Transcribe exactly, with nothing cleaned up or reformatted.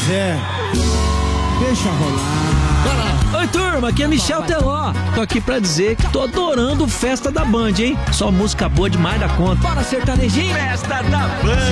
É, deixa rolar. Oi, turma, aqui é Michel Teló. Tô aqui pra dizer que tô adorando Festa da Band, hein? Só música boa demais da conta. Bora, sertanejinho. Festa da Band.